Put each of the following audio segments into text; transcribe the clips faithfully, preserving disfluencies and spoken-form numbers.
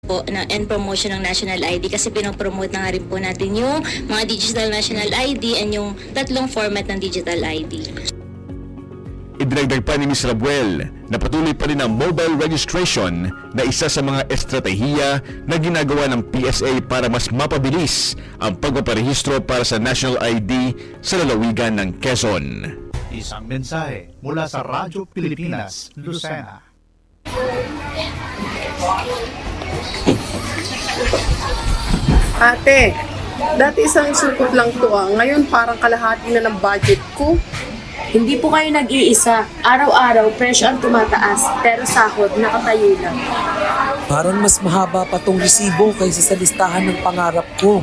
po na and promotion ng National I D kasi pinopromote na nga rin po natin yung mga digital National I D and yung tatlong format ng digital I D. Idinagdag pa ni Miz Rabuel na patuloy pa rin ang mobile registration na isa sa mga estratehiya na ginagawa ng P S A para mas mapabilis ang pagpaparehistro para sa National I D sa lalawigan ng Quezon. Isang mensahe mula sa Radyo Pilipinas, Lucena. Ate, dati isang sukot lang to ah. Ngayon parang kalahati na ng budget ko. Hindi po kayo nag-iisa. Araw-araw, presyo ang tumataas, pero sahod nakatayo lang. Parang mas mahaba pa tong resibo kaysa sa listahan ng pangarap ko.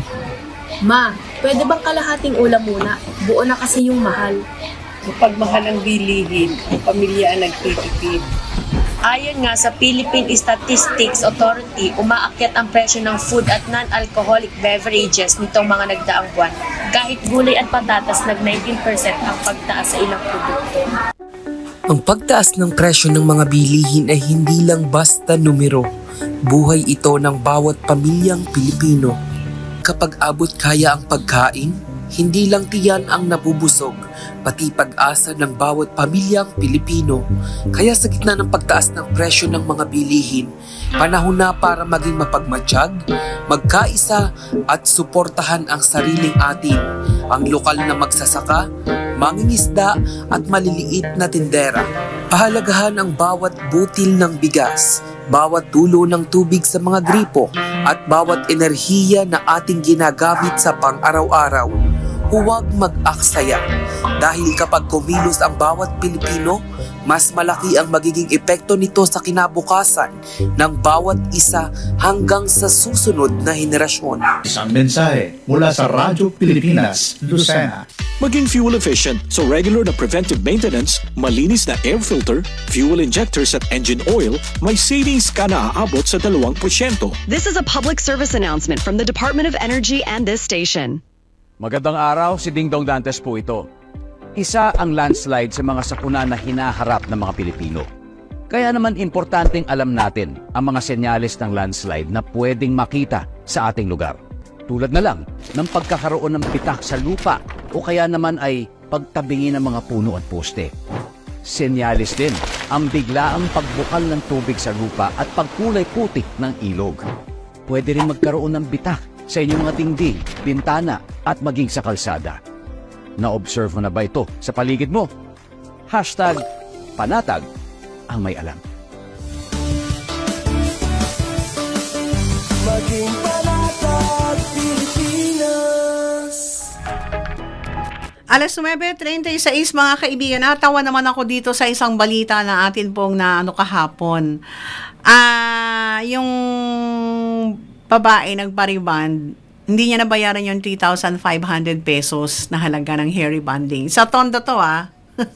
Ma, pwede bang kalahating ulam muna? Buo na kasi yung mahal. Kapag mahal ang bilihin, ang pamilya ang nagtitipid. Ayon nga sa Philippine Statistics Authority, umaakyat ang presyo ng food at non-alcoholic beverages nitong mga nagdaang buwan. Kahit gulay at patatas, nag nineteen percent ang pagtaas sa ilang produkto. Ang pagtaas ng presyo ng mga bilihin ay hindi lang basta numero. Buhay ito ng bawat pamilyang Pilipino. Kapag abot kaya ang pagkain, hindi lang tiyan ang nabubusog, pati pag-asa ng bawat pamilyang Pilipino. Kaya sa gitna ng pagtaas ng presyo ng mga bilihin, panahon na para maging mapagmatsyag, magkaisa at suportahan ang sariling atin, ang lokal na magsasaka, mangingisda at maliliit na tindera. Pahalagahan ang bawat butil ng bigas, bawat tulo ng tubig sa mga gripo at bawat enerhiya na ating ginagamit sa pang-araw-araw. Huwag mag-aksaya dahil kapag kumilos ang bawat Pilipino, mas malaki ang magiging epekto nito sa kinabukasan ng bawat isa hanggang sa susunod na henerasyon. Isang mensahe mula sa Radyo Pilipinas, Lucena. Maging fuel efficient, so regular na preventive maintenance, malinis na air filter, fuel injectors at engine oil, may savings ka na aabot sa dalawang porsyento. This is a public service announcement from the Department of Energy and this station. Magandang araw, si Ding Dong Dantes po ito. Isa ang landslide sa mga sakuna na hinaharap ng mga Pilipino. Kaya naman importanteng alam natin ang mga senyales ng landslide na pwedeng makita sa ating lugar. Tulad na lang ng pagkakaroon ng pitak sa lupa o kaya naman ay pagtabingi ng mga puno at poste. Senyales din ang biglaang pagbukal ng tubig sa lupa at pagkulay puti ng ilog. Pwede rin magkaroon ng bitak sa inyong mga dingding, bintana at maging sa kalsada. Na-observe mo na ba ito sa paligid mo? Hashtag panatag ang may alam. Maging panatag Pilipinas. alas nuwebe treinta y seis mga kaibigan, natawa naman ako dito sa isang balita na atin pong na ano kahapon. Ah, yung babae nagpa-reband, hindi niya nabayaran yung three thousand five hundred pesos na halaga ng hair rebanding. Sa Tondo to ah.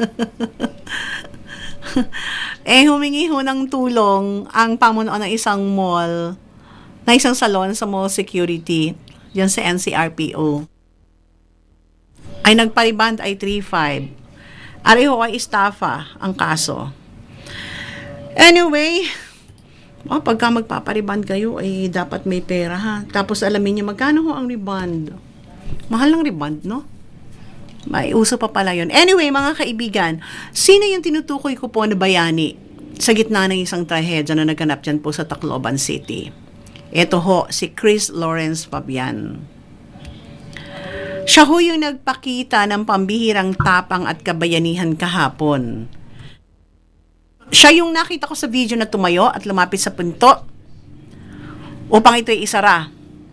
Eh humingi ho ng tulong ang pamunuan ng isang mall, na isang salon sa mall security, diyan sa N C R P O. Ay nagpa-reband ay three five. Areho ay estafa ang kaso. Anyway, oh, pagka magpapariband kayo, ay dapat may pera ha. Tapos alamin niyo magkano ho ang reband. Mahal ng reband, no? May uso pa pala yun. Anyway, mga kaibigan, sino yung tinutukoy ko po na bayani sa gitna ng isang trahedya na naganap dyan po sa Tacloban City? Ito ho, si Chris Lawrence Fabian. Siya ho yung nagpakita ng pambihirang tapang at kabayanihan kahapon. Siya yung nakita ko sa video na tumayo at lumapit sa pinto upang ito'y isara.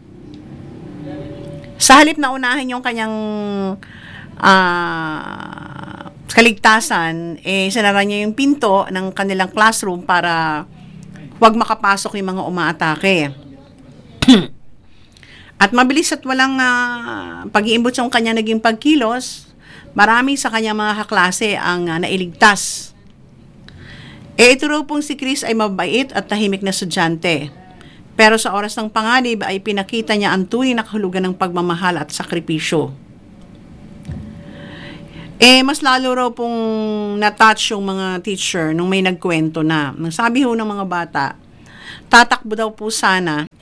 Sa halip na unahin yung kanyang uh, kaligtasan, eh, sinara niya yung pinto ng kanilang classroom para huwag makapasok yung mga umaatake. At mabilis at walang uh, pag-iimbot yung kanya naging pagkilos, marami sa kanya mga kaklase ang uh, nailigtas. E ito raw pong si Chris ay mabait at tahimik na estudyante. Pero sa oras ng panganib ay pinakita niya ang tunay na kahulugan ng pagmamahal at sakripisyo. Eh, mas lalo raw pong na-touch yung mga teacher nung may nagkwento na. Nang sabi ho ng mga bata, tatakbo daw po sana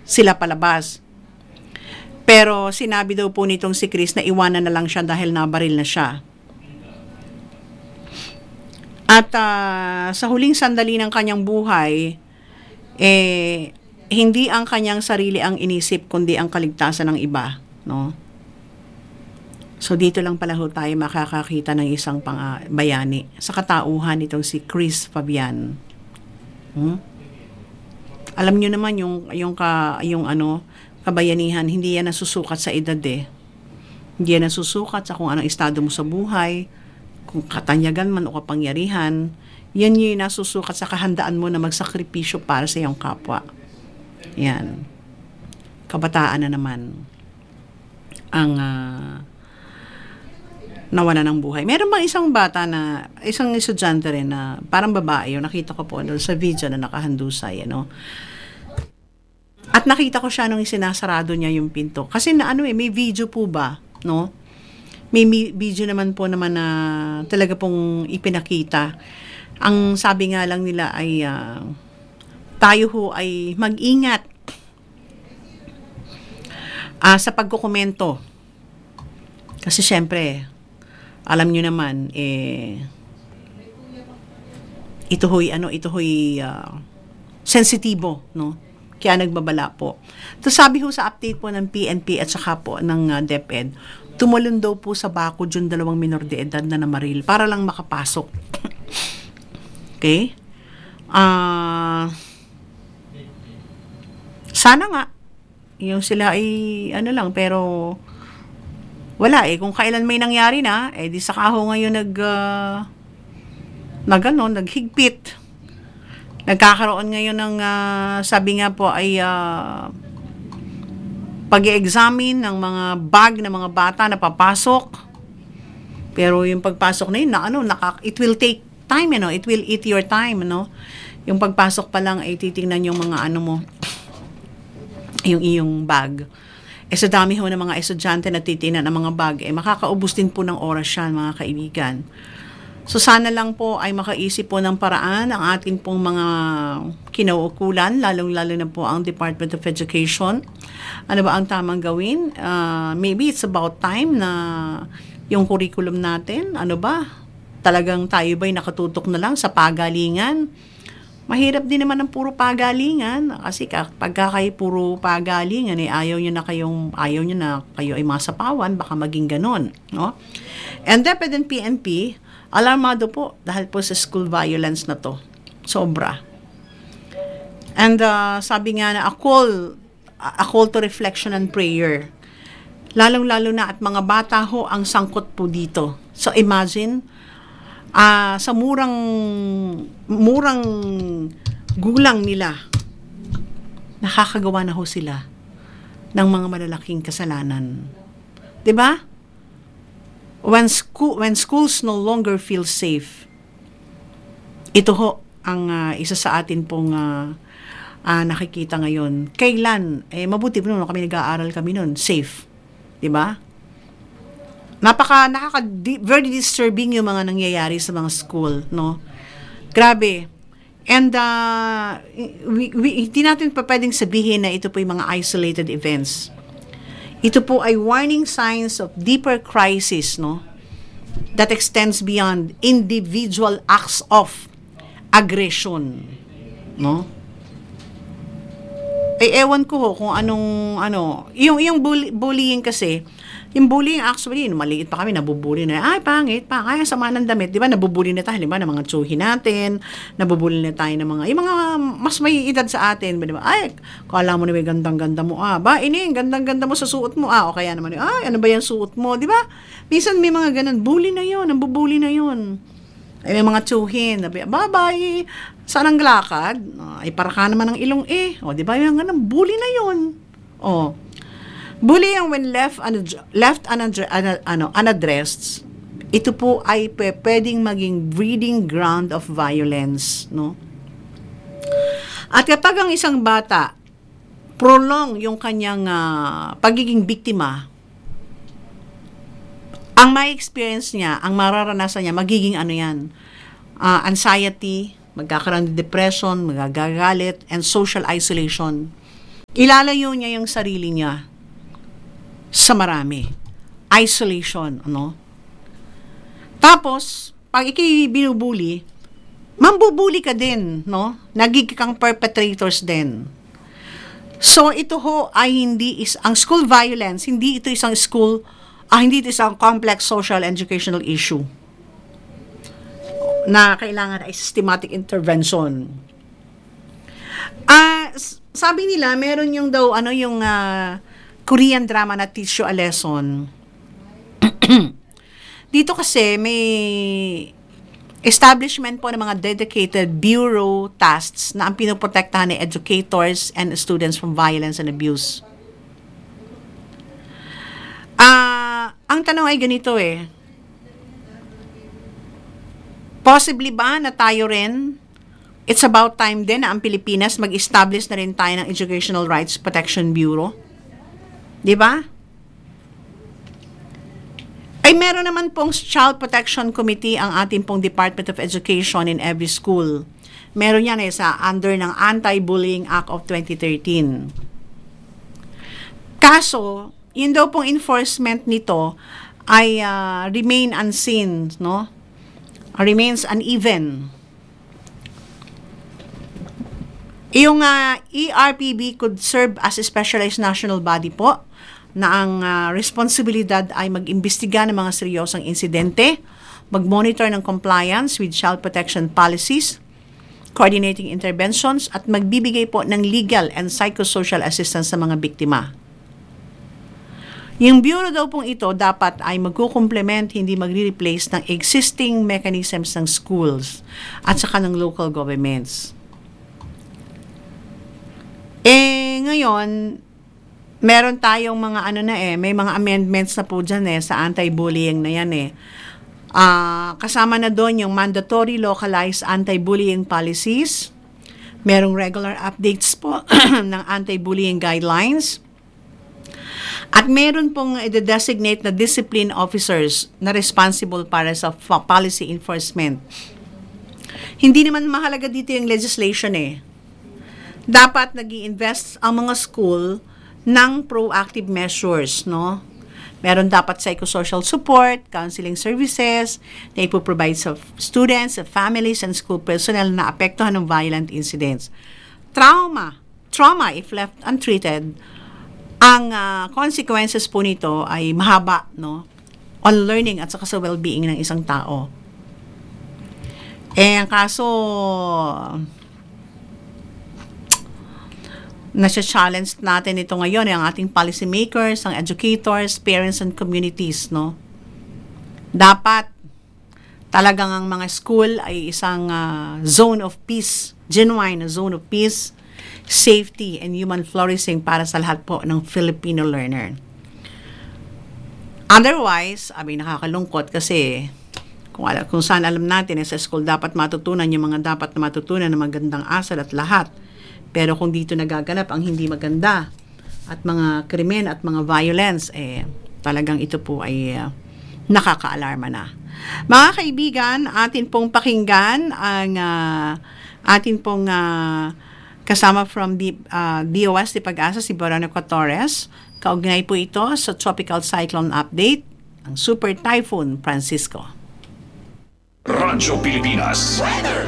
sila palabas. Pero sinabi daw po nitong si Chris na iwanan na lang siya dahil nabaril na siya. At uh, sa huling sandali ng kanyang buhay, eh, hindi ang kanyang sarili ang inisip, kundi ang kaligtasan ng iba. No? So dito lang pala ho tayo makakakita ng isang pang, uh, bayani sa katauhan nitong si Chris Fabian. Hmm? Alam niyo naman yung, yung, ka, yung ano, kabayanihan, hindi yan nasusukat sa edad eh. Hindi yan nasusukat sa kung anong estado mo sa buhay, kung katanyagan man o kapangyarihan, yan yung nasusukat sa kahandaan mo na magsakripisyo para sa iyong kapwa. Yan. Kabataan na naman ang uh, nawala ng buhay. Meron bang isang bata na, isang estudyante rin na parang babae, yung nakita ko po doon sa video na nakahandusay, ano. At nakita ko siya nung sinasarado niya yung pinto. Kasi na ano eh, may video po ba, no? May video naman po naman na talaga pong ipinakita. Ang sabi nga lang nila ay uh, tayo ho ay mag-ingat uh, sa pagkukomento. Kasi syempre, alam nyo naman, eh, ito ho'y, ano, ito ho'y uh, sensitibo, no? Kaya nagbabala po. To sabi ho sa update po ng P N P at saka po ng uh, DepEd, tumalon daw po sa bakod yung dalawang minor de edad na namaril para lang makapasok. Okay? Ah... Uh, sana nga, yung sila ay, ano lang, pero wala eh. Kung kailan may nangyari na, eh di saka ho ngayon nag, uh, nag ano, naghigpit. Nagkakaroon ngayon ng, uh, sabi nga po ay, uh, pag-i-examine ng mga bag ng mga bata na papasok. Pero yung pagpasok na yun, na, ano, naka, it will take time, you know, it will eat your time, no? Yung pagpasok pa lang ay titingnan yung mga ano mo, yung iyong bag. Eh sa dami ho ng mga estudyante na titingnan ang mga bag, eh makakaubos din po ng oras yan, mga kaibigan. So sana lang po ay makaisip po ng paraan ang ating pong mga kinauukulan, lalong-lalo na po ang Department of Education. Ano ba ang tamang gawin? Uh, maybe it's about time na yung curriculum natin, ano ba? Talagang tayo ba'y nakatutok na lang sa pagalingan? Mahirap din naman ang puro pagalingan kasi kapag kayo puro pagalingan eh ayaw niyo na kayong ayaw niyo na kayo ay masapawan, baka maging ganon, no? And DepEd and P N P alarmado po dahil po sa school violence na to. Sobra. And uh, sabi nga na a call a call to reflection and prayer. Lalong-lalo na at mga bata ho ang sangkot po dito. So imagine Uh, sa murang murang gulang nila, nakakagawa na ho sila ng mga malalaking kasalanan. 'Di ba? When school when schools no longer feel safe, ito ho ang uh, isa sa atin pong uh, uh, nakikita ngayon. Kailan eh mabuti po noon kami nag-aaral kami noon, safe. 'Di ba? Napaka, nakaka, very disturbing yung mga nangyayari sa mga school, no? Grabe. And, uh, we, we, hindi natin pa pwedeng sabihin na ito po yung mga isolated events. Ito po ay warning signs of deeper crisis, no? That extends beyond individual acts of aggression, no? Ay, ewan ko ho kung anong, ano, yung, yung bully, bullying kasi, yung bullying actually, maliit pa kami, nabubully na, ay, pangit, pa, kaya sama ng damit, di ba, nabubully na tayo, di ba, ng mga tsuhi natin, nabubully na tayo ng mga, yung mga mas may edad sa atin, di ba, ay, kala mo na may gandang-ganda mo, ah, ba, ini, gandang-ganda mo sa suot mo, ah, o kaya naman, ay, ano ba yung suot mo, di ba, minsan may mga ganun, bully na yun, nabubully na yun, ay, may mga tsuhin, babay, saan ang lakad, ay, para ka naman ng ilong, eh, o, di ba, yung ganun, bully na yun, o, bullying when left unad- left unad- unad- ano, unaddressed, ito po ay p- pwedeng maging breeding ground of violence, no? At kapag ang isang bata prolong yung kanyang uh, pagiging biktima, ang may experience niya, ang mararanasan niya, magiging ano yan, uh, anxiety, magkakaroon ng depression, magagagalit, and social isolation. ilalayo niya yung sarili niya sa marami. Isolation, ano? Tapos, pag ikay binubuli, mambubuli ka din, no? Nagiging kang perpetrators din. So, ito ho ay hindi is ang school violence, hindi ito isang school, ah, hindi ito isang complex social educational issue na kailangan ay systematic intervention. Ah, uh, sabi nila, meron yung daw, ano, yung uh, Korean drama na Teach You a Lesson. Dito kasi may establishment po ng mga dedicated bureau tasks na ang pinoprotektahan ni educators and students from violence and abuse. Ah, uh, ang tanong ay ganito eh. Possibly ba na tayo rin, it's about time din na ang Pilipinas mag-establish na rin tayo ng Educational Rights Protection Bureau? Di ba? Ay meron naman pong Child Protection Committee ang ating pong Department of Education in every school. Meron yan eh sa under ng Anti-Bullying Act of twenty thirteen. Kaso, yun daw pong enforcement nito ay uh, remain unseen, no? Remains uneven. Yung uh, E R P B could serve as a specialized national body po na ang uh, responsibilidad ay mag-imbestiga ng mga seryosong insidente, mag-monitor ng compliance with child protection policies, coordinating interventions, at magbibigay po ng legal and psychosocial assistance sa mga biktima. Yung bureau daw pong ito dapat ay magkukumplement, hindi magre-replace ng existing mechanisms ng schools at saka ng local governments. Eh, ngayon, meron tayong mga ano na eh, may mga amendments na po dyan eh, sa anti-bullying na yan eh. Uh, kasama na doon yung mandatory localized anti-bullying policies, merong regular updates po ng anti-bullying guidelines, at meron pong i-designate na discipline officers na responsible para sa policy enforcement. Hindi naman mahalaga dito yung legislation eh. Dapat nag-i-invest ang mga school ng proactive measures, no? Meron dapat psychosocial support, counseling services na ipoprovide sa students, sa families, and school personnel na apektuhan ng violent incidents. Trauma, trauma if left untreated, ang uh, consequences po nito ay mahaba, no? On learning at saka sa well-being ng isang tao. Eh, ang kaso, nasa-challenge natin ito ngayon, ang ating policymakers, ang educators, parents, and communities, no? Dapat talagang ang mga school ay isang uh, zone of peace, genuine na zone of peace, safety, and human flourishing para sa lahat po ng Filipino learner. Otherwise, abi nakakalungkot kasi kung, kung saan alam natin eh, sa school dapat matutunan yung mga dapat na matutunan ng magandang asal at lahat. Pero kung dito nagaganap ang hindi maganda at mga krimen at mga violence, eh, talagang ito po ay uh, nakaka-alarma na. Mga kaibigan, atin pong pakinggan ang uh, atin pong uh, kasama from the uh, D O S de Pag-asa, si Veronica Torres. Kaugnay po ito sa Tropical Cyclone Update, ang Super Typhoon Francisco. Radyo Pilipinas Weather.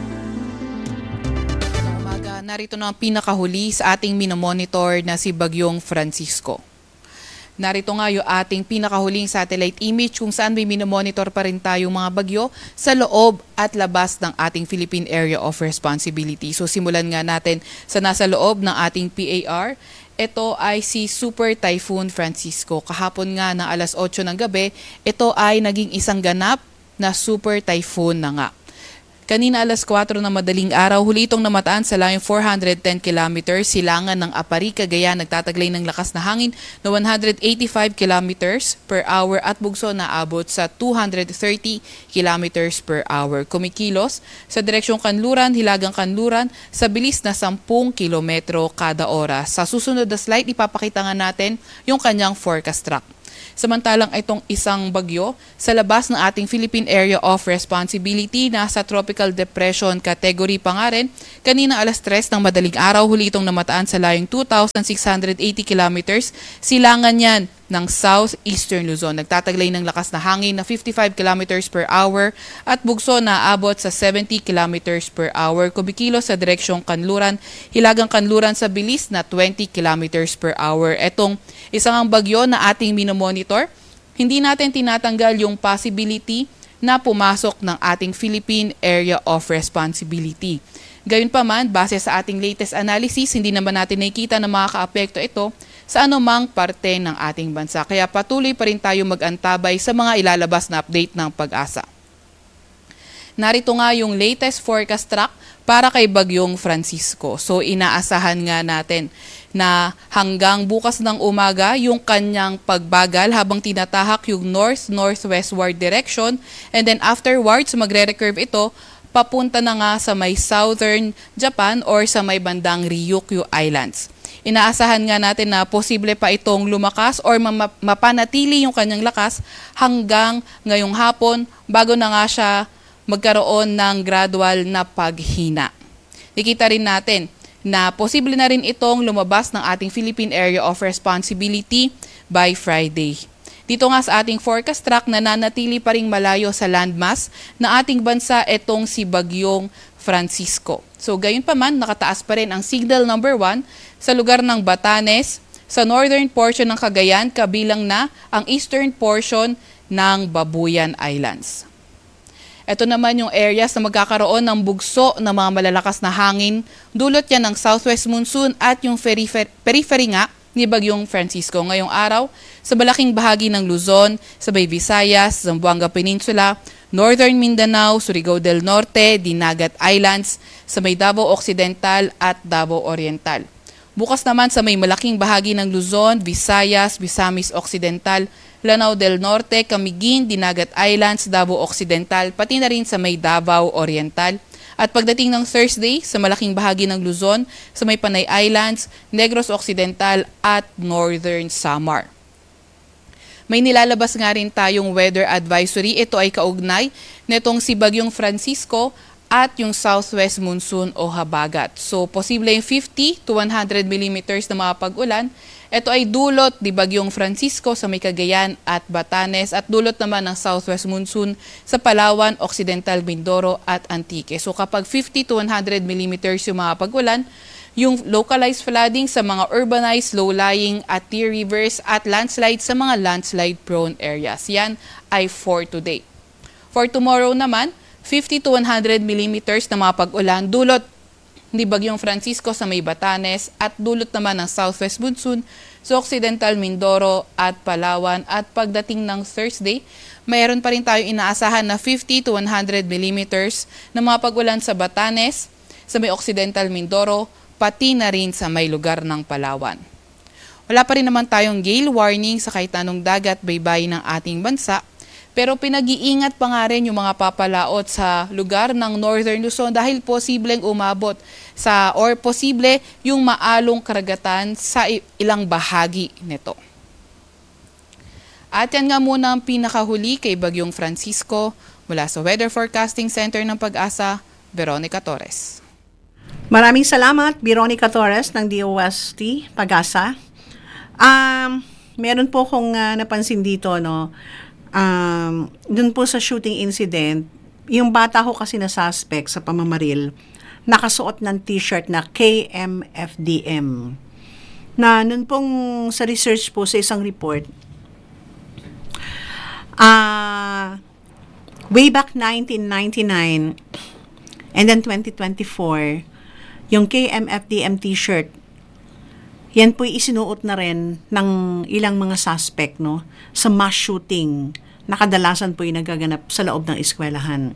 Narito na ang pinakahuli sa ating minomonitor na si Bagyong Francisco. Narito nga yung ating pinakahuling satellite image kung saan may minomonitor pa rin tayong mga bagyo sa loob at labas ng ating Philippine Area of Responsibility. So simulan nga natin sa nasa loob ng ating P A R. Ito ay si Super Typhoon Francisco. Kahapon nga ng alas otso ng gabi, ito ay naging isang ganap na Super Typhoon na nga. Kanina alas kwatro na madaling araw, huli itong namataan sa layong four hundred ten kilometers, silangan ng Apari, Cagayan, nagtataglay ng lakas na hangin na one hundred eighty-five kilometers per hour at bugso na abot sa two hundred thirty kilometers per hour. Kumikilos sa direksyong Kanluran, Hilagang Kanluran sa bilis na ten kilometro kada oras. Sa susunod na slide, ipapakita nga natin yung kanyang forecast track. Samantalang itong isang bagyo sa labas ng ating Philippine Area of Responsibility, nasa Tropical Depression category pa nga rin. Kanina alas tres ng madaling araw, huli itong namataan sa layong two thousand six hundred eighty kilometers. Silangan yan ng southeastern Luzon. Nagtataglay ng lakas na hangin na fifty-five kilometers per hour at bugso na abot sa seventy kilometers per hour. Kumikilos sa direksyong Kanluran, hilagang Kanluran sa bilis na twenty kilometers per hour. Etong isang ang bagyo na ating minomonitor, hindi natin tinatanggal yung possibility na pumasok ng ating Philippine Area of Responsibility. Gayunpaman, base sa ating latest analysis, hindi naman natin nakikita na makakaapekto ito sa anumang parte ng ating bansa. Kaya patuloy pa rin tayo mag-antabay sa mga ilalabas na update ng Pag-asa. Narito nga yung latest forecast track para kay Bagyong Francisco. So inaasahan nga natin na hanggang bukas ng umaga yung kanyang pagbagal habang tinatahak yung north-northwestward direction, and then afterwards magre-recurve ito papunta na nga sa may southern Japan or sa may bandang Ryukyu Islands. Inaasahan nga natin na posible pa itong lumakas or mapanatili yung kanyang lakas hanggang ngayong hapon bago na nga siya magkaroon ng gradual na paghina. Nakita rin natin na posible na rin itong lumabas ng ating Philippine Area of Responsibility by Friday. Dito nga sa ating forecast track, nananatili pa ring malayo sa landmass na ating bansa itong si Bagyong Francisco. So gayon pa man, nakataas pa rin ang signal number one sa lugar ng Batanes, sa northern portion ng Cagayan, kabilang na ang eastern portion ng Babuyan Islands. Ito naman yung areas na magkakaroon ng bugso ng mga malalakas na hangin. Dulot yan ng southwest monsoon at yung perifer- periphery nga ni Bagyong Francisco. Ngayong araw, sa malaking bahagi ng Luzon, sa Bay Visayas, Zamboanga Peninsula, Northern Mindanao, Surigao del Norte, Dinagat Islands, sa may Davao Occidental at Davao Oriental. Bukas naman sa may malaking bahagi ng Luzon, Visayas, Misamis Occidental, Lanao del Norte, Camiguin, Dinagat Islands, Davao Occidental, pati na rin sa may Davao Oriental. At pagdating ng Thursday, sa malaking bahagi ng Luzon, sa may Panay Islands, Negros Occidental at Northern Samar. May nilalabas nga rin tayong weather advisory. Ito ay kaugnay netong si Bagyong Francisco at yung southwest monsoon o habagat. So, posible yung fifty to one hundred millimeters na mga pag-ulan. Ito ay dulot ni Bagyong Francisco sa may Cagayan at Batanes at dulot naman ng southwest monsoon sa Palawan, Occidental Mindoro at Antique. So kapag fifty to one hundred millimeters yung mga pag-ulan, yung localized flooding sa mga urbanized, low-lying at tier rivers at landslide sa mga landslide-prone areas. Yan ay for today. For tomorrow naman, fifty to one hundred millimeters na mga pag-ulan, dulot ni Bagyong Francisco sa may Batanes at dulot naman ng southwest monsoon sa Occidental Mindoro at Palawan. At pagdating ng Thursday, mayroon pa rin tayo inaasahan na fifty to one hundred millimeters na mga pag-ulan sa Batanes, sa may Occidental Mindoro, pati na rin sa may lugar ng Palawan. Wala pa rin naman tayong gale warning sa kahit anong dagat baybayin ng ating bansa, pero pinag-iingat pa nga rin yung mga papalaot sa lugar ng Northern Luzon dahil posibleng umabot sa or posible yung maalong karagatan sa ilang bahagi nito. At yan nga muna ang pinakahuli kay Bagyong Francisco. Mula sa Weather Forecasting Center ng Pag-asa, Veronica Torres. Maraming salamat, Veronica Torres ng D O S T Pag-asa. Um, meron po kong uh, napansin dito, no, Um, dun po sa shooting incident, yung bata ko kasi na suspect sa pamamaril, nakasuot ng t-shirt na K M F D M. Na nun pong sa research po sa isang report, uh, way back nineteen ninety-nine and then twenty twenty-four, yung K M F D M t-shirt, yan po'y isinuot na rin ng ilang mga suspect, no, sa mass shooting na kadalasan po'y nagaganap sa loob ng eskwelahan.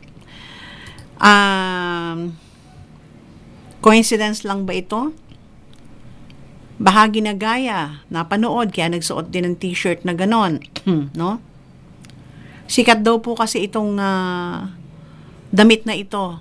Um, coincidence lang ba ito? Bahagi na gaya, napanood, kaya nagsuot din ng t-shirt na ganon, no? Sikat daw po kasi itong uh, damit na ito.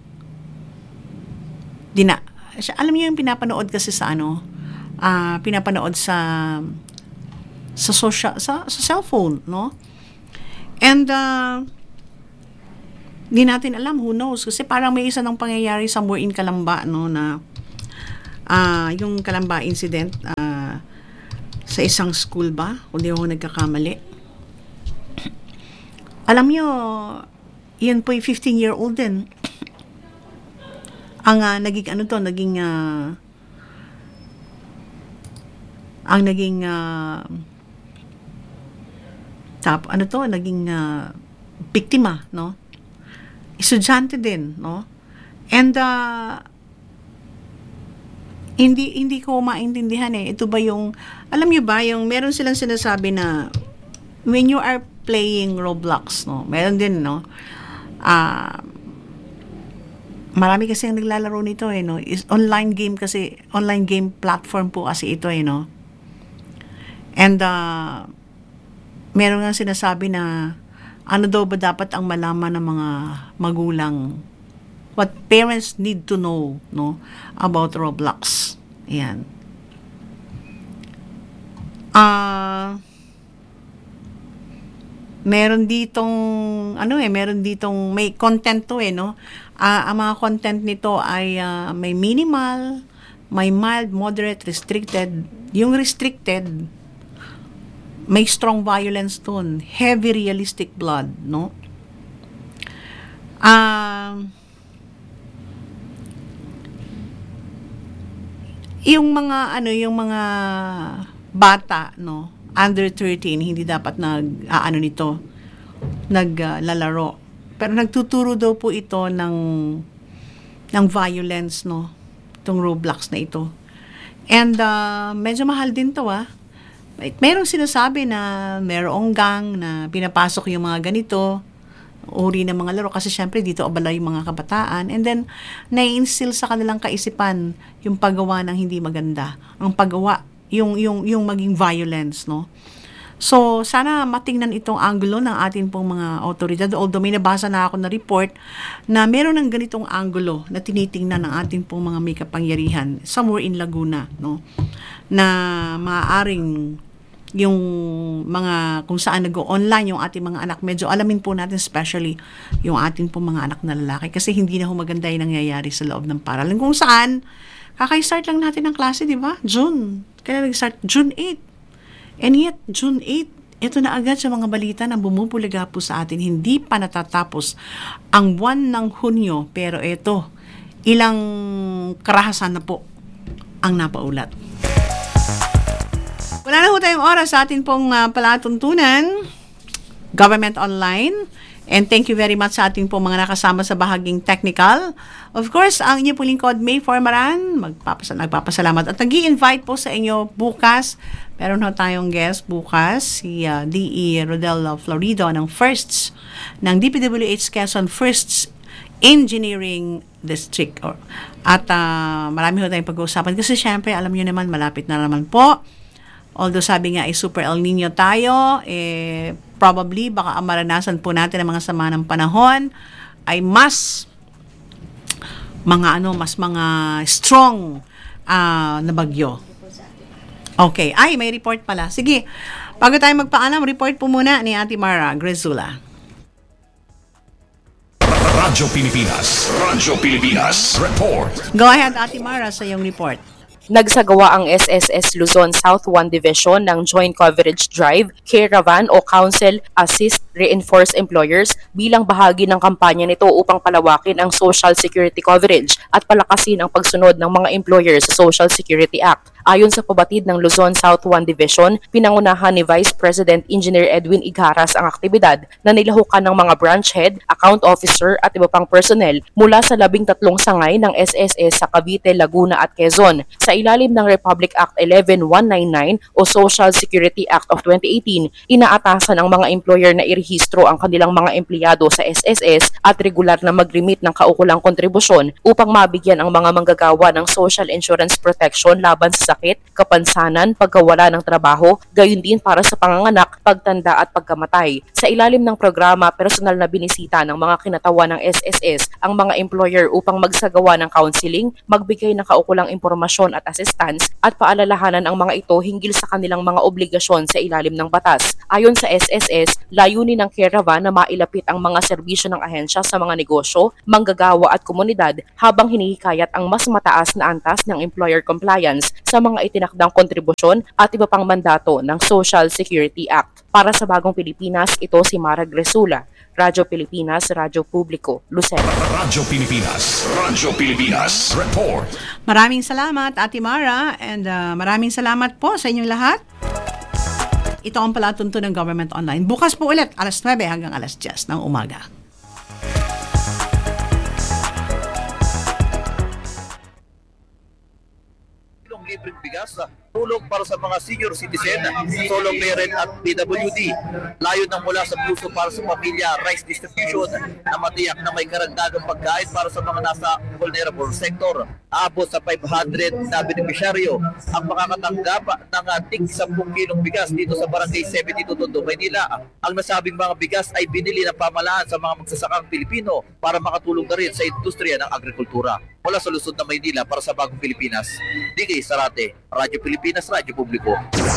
Dina, alam niyo yung pinapanood kasi sa ano, Uh, pinapanood sa sa social sa, sa cellphone, no? And uh, di natin alam, who knows, kasi parang may isa ng pangyayari somewhere in Calamba, no, na uh, yung Calamba incident uh, sa isang school ba, kung di ako nagkakamali. Alam nyo, yan po yung fifteen year old din ang uh, naging ano to, naging uh, ang naging uh, tap, ano to, naging uh, biktima, no? Estudyante din, no? And uh, hindi hindi ko maintindihan eh. Ito ba yung, alam niyo ba, yung meron silang sinasabi na when you are playing Roblox, no? Meron din, no? Ah, uh, marami kasi ang naglalaro nito eh, no? Is online game kasi, online game platform po kasi ito eh, no? And uh, meron nga sinasabi na ano daw ba dapat ang malaman ng mga magulang, what parents need to know, no, about Roblox. Ayan. Ah, uh, meron ditong ano eh, meron ditong may content to eh, no. Uh, ang mga content nito ay uh, may minimal, may mild, moderate, restricted. Yung restricted, may strong violence doon, heavy realistic blood, no? Ah, uh, yung mga ano, yung mga bata, no, under thirteen, hindi dapat nag uh, ano nito, naglalaro. Uh, Pero nagtuturo daw po ito ng ng violence, no, itong Roblox na ito. And uh, medyo mahal din to, ah. Merong sinasabi na merong gang na pinapasok yung mga ganito, uri ng mga laro, kasi syempre dito abala yung mga kabataan, and then nai-instill sa kanilang kaisipan yung paggawa ng hindi maganda, ang paggawa, yung, yung, yung maging violence, no? So, sana matingnan itong anggulo ng atin pong mga otoridad, although may nabasa na ako na report na meron ng ganitong anggulo na tinitingnan ng ating pong mga may kapangyarihan somewhere in Laguna, no? Na maaaring yung mga kung saan nag-online yung ating mga anak, medyo alamin po natin, especially yung ating pong mga anak na lalaki, kasi hindi na ho maganda yung nangyayari sa loob ng paaralan kung saan kakay-start lang natin ang klase, di ba? June. Kaya nag-start June eighth. And yet, June eighth, ito na agad sa mga balita na bumubuliga po sa atin. Hindi pa natatapos ang buwan ng Hunyo, pero ito, ilang karahasan na po ang napaulat. Wala na po tayong oras sa atin pong uh, palatuntunan, Government Online. And thank you very much sa ating pong mga nakasama sa bahaging technical. Of course, ang inyo po lingkod, May Formaran, magpapasal- nagpapasalamat. At nag-i-invite po sa inyo bukas, meron na tayong guest bukas, si uh, D E Rodel Florido ng Firsts, ng D P W H Quezon Firsts Engineering District. At uh, marami ho tayong pag-uusapan kasi syempre, alam nyo naman, malapit na naman po. Although sabi nga ay super El Nino tayo, eh, probably baka ang maranasan po natin ang mga sama ng panahon ay mas mga ano, mas mga strong uh, na bagyo. Okay, ay may report pala. Sige, bago tayo magpaalam, report po muna ni Ate Mara Grezula. Radyo Pilipinas, Radyo Pilipinas, report. Go ahead, Ate Mara, sa iyong report. Nagsagawa ang S S S Luzon South one Division ng Joint Coverage Drive, Caravan o Council Assist Reinforce Employers bilang bahagi ng kampanya nito upang palawakin ang Social Security coverage at palakasin ang pagsunod ng mga employers sa Social Security Act. Ayon sa pabatid ng Luzon South one Division, pinangunahan ni Vice President Engineer Edwin Igaras ang aktibidad na nilahukan ng mga branch head, account officer at iba pang personnel mula sa labing tatlong sangay ng S S S sa Cavite, Laguna at Quezon. Sa ilalim ng Republic Act eleven one ninety-nine o Social Security Act of twenty eighteen, inaatasan ang mga employer na irehistro ang kanilang mga empleyado sa S S S at regular na mag-remit ng kaukulang kontribusyon upang mabigyan ang mga manggagawa ng social insurance protection laban sa sakit, kapansanan, pagkawala ng trabaho, gayon din para sa panganganak, pagtanda at pagkamatay. Sa ilalim ng programa, personal na binisita ng mga kinatawan ng S S S ang mga employer upang magsagawa ng counseling, magbigay ng kaukulang impormasyon at assistance at paalalahanan ang mga ito hinggil sa kanilang mga obligasyon sa ilalim ng batas. Ayon sa S S S, layunin ng Caravan na mailapit ang mga serbisyo ng ahensya sa mga negosyo, manggagawa at komunidad habang hinihikayat ang mas mataas na antas ng employer compliance sa mga itinakdang kontribusyon at iba pang mandato ng Social Security Act. Para sa Bagong Pilipinas, ito si Mara Gresula, Radyo Pilipinas, Radyo Publiko, Lucena. Radyo Pilipinas, Radyo Pilipinas, Report. Maraming salamat, Ate Mara, and uh, maraming salamat po sa inyong lahat. Ito ang palatunto ng Government Online. Bukas po ulit, alas nuwebe hanggang alas diyes ng umaga. Libreng bigas, tulong para sa mga senior citizen, solo parent at P W D. Layo ng mula sa puso para sa pamilya, rice distribution na matiyak na may karagdagang pagkain para sa mga nasa vulnerable sector. Abot sa five hundred na benepisyaryo ang makakatanggap ng tig ten kilong bigas dito sa Barangay seventy-two, Tondo, Maynila. Ang nasabing mga bigas ay binili ng pamahalaan sa mga magsasakang Pilipino para makatulong na rin sa industriya ng agrikultura. Mula sa Luzon na Maynila para sa Bagong Pilipinas, Digay Sarate, Radyo Pilipinas, Radyo Publiko.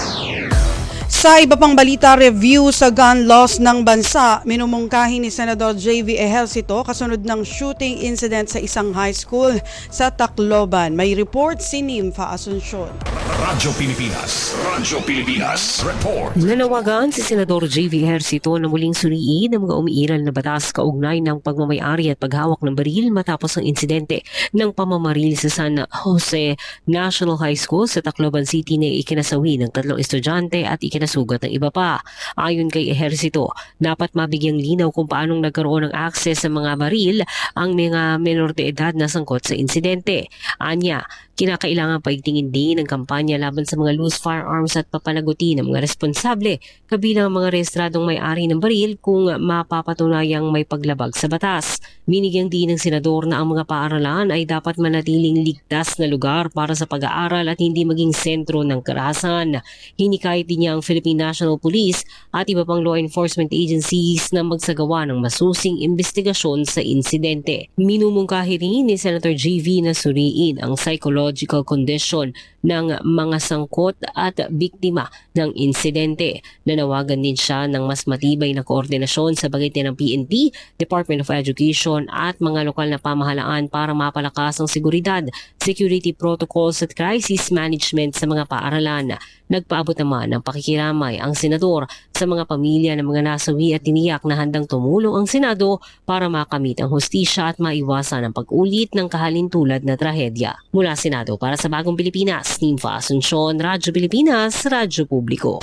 Sa iba pang balita, review sa gun laws ng bansa, minumungkahi ni Senador J V Ejercito kasunod ng shooting incident sa isang high school sa Tacloban. May report si Nympha Asuncion. Radyo Pilipinas, Radyo Pilipinas, Report. Nanawagan si Senador J V Ejercito na muling suriin ang mga umiiral na batas kaugnay ng pagmamayari at paghawak ng baril matapos ang insidente ng pamamaril sa San Jose National High School sa Tacloban City na ikinasawi ng tatlong estudyante at ikinasugat ng iba pa. Ayon kay Ejercito, dapat mabigyang linaw kung paanong nagkaroon ng akses sa mga baril ang mga menor de edad na sangkot sa insidente. Anya, kinakailangan paigtingin din ang kampanya laban sa mga loose firearms at papanagutin ng mga responsable kabilang ang mga rehistradong may-ari ng baril kung mapapatunayang may paglabag sa batas. Binigyang din ng senador na ang mga paaralan ay dapat manatiling ligtas na lugar para sa pag-aaral at hindi maging sentro ng karahasan. Hinikayat din niya ang Philippine National Police at iba pang law enforcement agencies na magsagawa ng masusing investigasyon sa insidente. Minumungkahi rin ni Senator J V na suriin ang psychological condition ng mga sangkot at biktima ng insidente. Nanawagan din siya ng mas matibay na koordinasyon sa pagitan ng P N P, Department of Education at mga lokal na pamahalaan para mapalakas ang seguridad, security protocols at crisis management sa mga paaralan. Nagpaabot naman ng pakikiramay ang senador sa mga pamilya ng mga nasawi at tiniyak na handang tumulong ang Senado para makamit ang hustisya at maiwasan ang pag-ulit ng kahalintulad na trahedya. Mula Senado para sa Bagong Pilipinas, Nympha Asuncion, Radyo Pilipinas, Radyo Publiko.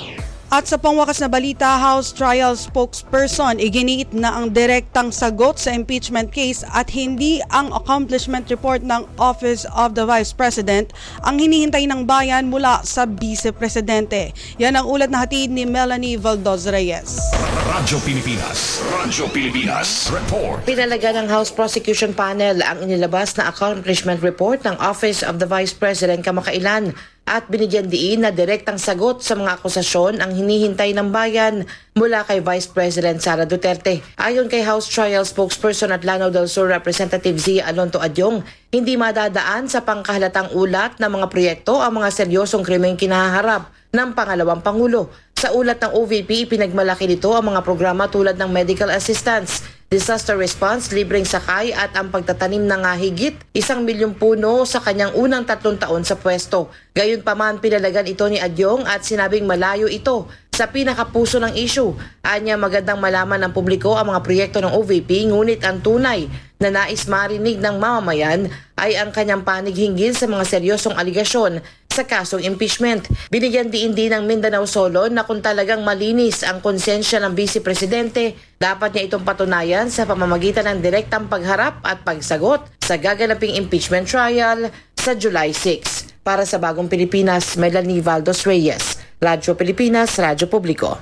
At sa pangwakas na balita, House Trial Spokesperson iginiit na ang direktang sagot sa impeachment case at hindi ang accomplishment report ng Office of the Vice President ang hinihintay ng bayan mula sa Vice Presidente. Yan ang ulat na hatid ni Melanie Valdoz Reyes. Radyo Pilipinas, Radyo Pilipinas, Report. Pinalaga ng House Prosecution Panel ang inilabas na accomplishment report ng Office of the Vice President kamakailan at binigyan diin na direktang sagot sa mga akusasyon ang hinihintay ng bayan mula kay Vice President Sara Duterte. Ayon kay House Trial Spokesperson at Lanao del Sur Representative Zia Alonto Adyong, hindi madadaan sa pangkahalatang ulat ng mga proyekto ang mga seryosong krimeng kinaharap ng pangalawang Pangulo. Sa ulat ng O V P, pinagmalaki nito ang mga programa tulad ng medical assistance, disaster response, libreng sakay at ang pagtatanim ng higit isang milyong puno sa kanyang unang tatlong taon sa pwesto. Gayunpaman, pinalagan ito ni Adyong at sinabing malayo ito sa pinakapuso ng issue. Anya, magandang malaman ng publiko ang mga proyekto ng O V P, ngunit ang tunay na nais marinig ng mamamayan ay ang kanyang panig hinggil sa mga seryosong aligasyon sa kasong impeachment. Binigyan diin din ng Mindanao Solon na kung talagang malinis ang konsensya ng Vice Presidente, dapat niya itong patunayan sa pamamagitan ng direktang pagharap at pagsagot sa gaganaping impeachment trial sa July sixth. Para sa Bagong Pilipinas, Melanie Valdoz Reyes, Radyo Pilipinas, Radyo Publiko.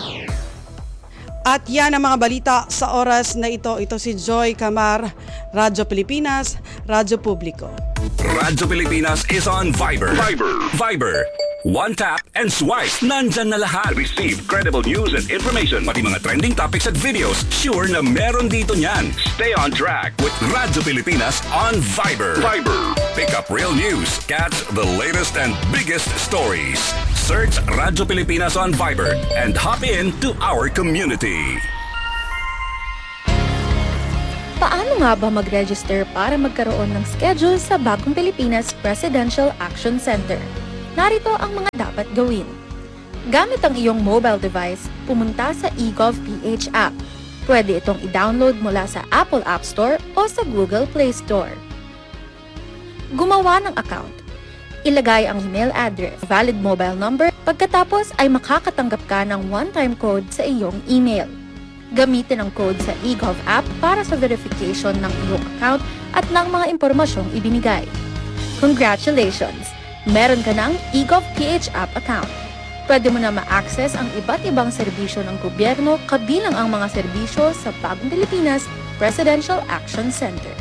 At yan ang mga balita sa oras na ito. Ito si Joy Camar, Radyo Pilipinas, Radyo Publiko. Radyo Pilipinas is on Viber. Viber. Viber. One tap and swipe. Nandyan na lahat. Receive credible news and information. Pati mga trending topics at videos. Sure na meron dito niyan. Stay on track with Radyo Pilipinas on Viber. Viber. Pick up real news. Catch the latest and biggest stories. Search Radyo Pilipinas on Viber and hop in to our community. Paano nga ba mag-register para magkaroon ng schedule sa Bagong Pilipinas Presidential Action Center? Narito ang mga dapat gawin. Gamit ang iyong mobile device, pumunta sa eGovPH app. Pwede itong i-download mula sa Apple App Store o sa Google Play Store. Gumawa ng account. Ilagay ang email address, valid mobile number, pagkatapos ay makakatanggap ka ng one-time code sa iyong email. Gamitin ang code sa eGov app para sa verification ng iyong account at ng mga impormasyong ibinigay. Congratulations! Meron ka ng eGovPH app account. Pwede mo na ma-access ang iba't ibang serbisyo ng gobyerno kabilang ang mga serbisyo sa Bagong Pilipinas Presidential Action Center.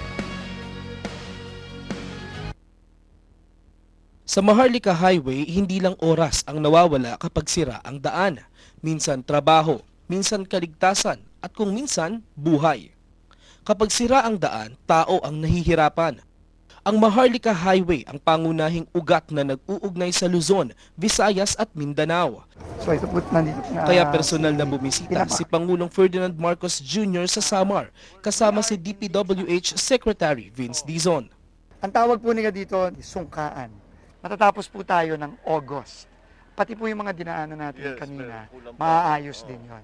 Sa Maharlika Highway, hindi lang oras ang nawawala kapag sira ang daan. Minsan trabaho, minsan kaligtasan, at kung minsan, buhay. Kapag sira ang daan, tao ang nahihirapan. Ang Maharlika Highway ang pangunahing ugat na nag-uugnay sa Luzon, Visayas at Mindanao. So ito po nandito na. Kaya personal na bumisita si Pangulong Ferdinand Marcos Junior sa Samar, kasama si D P W H Secretary Vince Dizon. Ang tawag po nila dito, sungkaan. Matatapos po tayo ng August. Pati po yung mga dinaanan natin yes, kanina, maaayos din yon.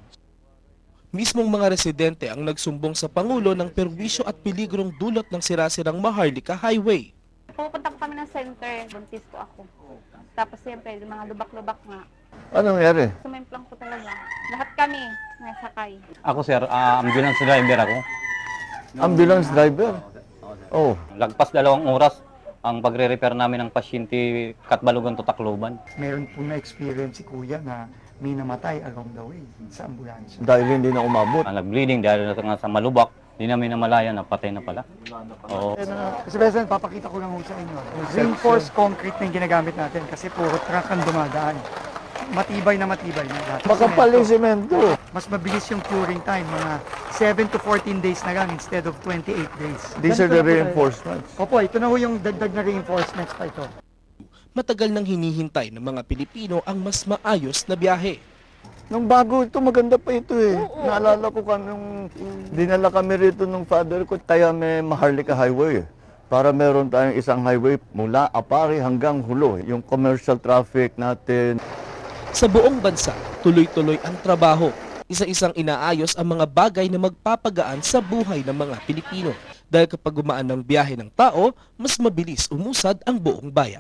Mismong mga residente ang nagsumbong sa Pangulo ng perwisyo at peligrong dulot ng sirasirang Maharlika Highway. Pupunta ko kami ng center, buntis ko ako. Tapos siyempre, mga lubak-lubak nga. Ano nangyari? Sumimplang ko talaga. Lahat kami nasakay. Ako sir, uh, ambulance driver ako. Ambulance driver? Oh. Lagpas dalawang oras ang pagre-repair namin ng pasyente Katbalogan to Tacloban. Meron po na-experience si Kuya na may namatay along the way sa ambulansya. Dahil hindi na umabot. Ah, nag-bleeding dahil na sa malubak, hindi namin namalayan na patay na pala. Oo. Kasi President, papakita ko lang ho sa inyo. Reinforced concrete na yung ginagamit natin kasi puro truck ang dumadaan. Matibay na matibay na lahat. Makapal yung semento. Mas mabilis yung curing time, mga seven to fourteen days na lang instead of twenty-eight days. These are the reinforcements. Opo, ito na ho yung dagdag na reinforcements pa ito. Matagal nang hinihintay ng mga Pilipino ang mas maayos na biyahe. Nung bago ito, maganda pa ito eh. Oo. Naalala ko ka nung dinala kami rito nung father ko, kaya may Maharlika Highway. Para meron tayong isang highway mula Apari hanggang Hulo. Yung commercial traffic natin. Sa buong bansa, tuloy-tuloy ang trabaho. Isa-isang inaayos ang mga bagay na magpapagaan sa buhay ng mga Pilipino. Dahil kapag gumaan ng biyahe ng tao, mas mabilis umusad ang buong bayan.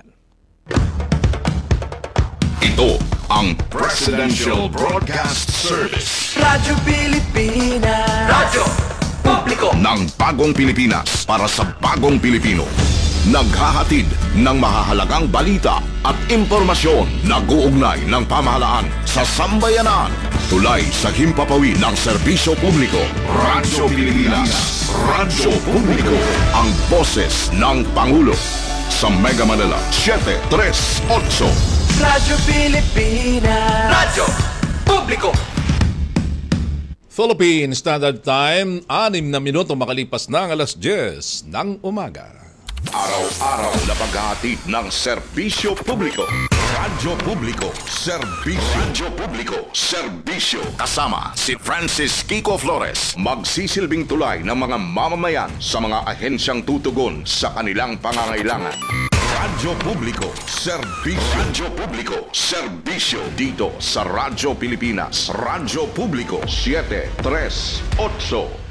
Ito ang Presidential Broadcast Service. Radyo Pilipinas. Radyo Publiko ng Bagong Pilipinas para sa Bagong Pilipino. Naghahatid ng mahahalagang balita at impormasyon na guugnay ng pamahalaan sa sambayanan. Tulay sa himpapawid ng serbisyo publiko. Radyo Pilipinas. Radyo Publiko. Ang boses ng Pangulo. Sa Mega Manila, seven three eight. Radyo Pilipinas. Radyo Publiko. Philippine Standard Time, anim na minuto makalipas na ang alas diyes ng umaga. Araw-araw na paghahatid ng serbisyo publiko. Radyo Publiko, serbisyo. Radyo Publiko, serbisyo. Kasama si Francis Kiko Flores, magsisilbing tulay ng mga mamamayan sa mga ahensyang tutugon sa kanilang pangangailangan. Radyo Publiko, serbisyo. Radyo Publiko, serbisyo. Dito sa Radyo Pilipinas, Radyo Publiko, seven three eight.